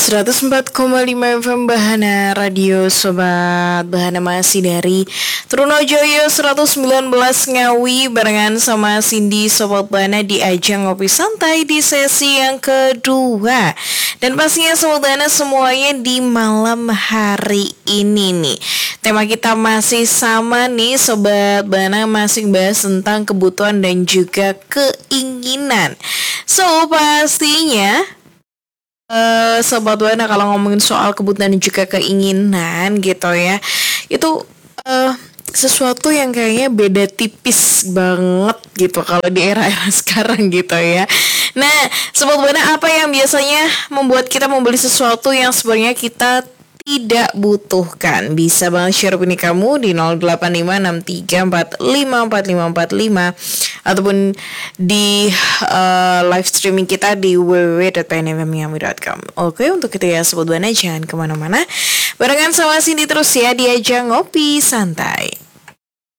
104,5 FM Bahana Radio Sobat Bahana masih dari Trunojoyo 119 Ngawi barengan sama Cindy Sobat Bahana di ajang ngopi santai di sesi yang kedua. Dan pastinya Sobat Bahana semuanya di malam hari ini nih. Tema kita masih sama nih Sobat Bahana, masih bahas tentang kebutuhan dan juga keinginan. So pastinya Sobat Wana, kalau ngomongin soal kebutuhan dan juga keinginan gitu ya, itu sesuatu yang kayaknya beda tipis banget gitu kalau di era-era sekarang gitu ya. Nah, Sobat Wana, apa yang biasanya membuat kita membeli sesuatu yang sebenarnya kita tidak butuhkan? Bisa banget share opini kamu di 085634545545 ataupun di live streaming kita di www.pnfmyami.com. Oke, untuk itu ya Sobat Buana, jangan kemana-mana. Barengan sama Cindy terus ya di ajang ngopi santai.